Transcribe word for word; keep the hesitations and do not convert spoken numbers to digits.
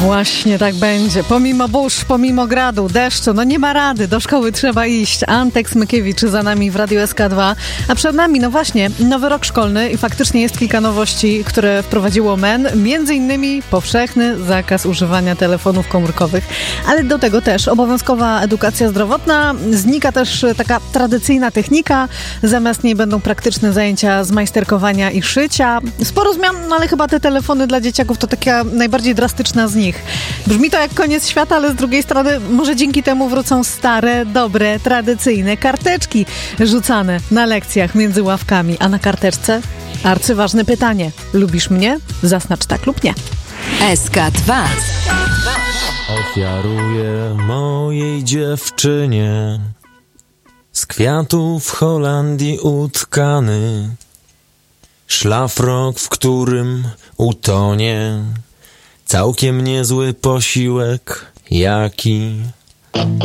Właśnie tak będzie. Pomimo burz, pomimo gradu, deszczu, no nie ma rady, do szkoły trzeba iść. Antek Smykiewicz za nami w Radiu S K dwa, a przed nami, no właśnie, nowy rok szkolny i faktycznie jest kilka nowości, które wprowadziło M E N, między innymi powszechny zakaz używania telefonów komórkowych, ale do tego też obowiązkowa edukacja zdrowotna, znika też taka tradycyjna technika, zamiast niej będą praktyczne zajęcia z majsterkowania i szycia. Sporo zmian, no ale chyba te telefony dla dzieciaków to taka najbardziej drastyczna z nich. Brzmi to jak koniec świata, ale z drugiej strony może dzięki temu wrócą stare, dobre, tradycyjne karteczki rzucane na lekcjach między ławkami. A na karteczce arcyważne pytanie. Lubisz mnie? Zaznacz tak lub nie. S K dwa. Ofiaruję mojej dziewczynie z kwiatów w Holandii utkany szlafrok, w którym utonie całkiem niezły posiłek, jaki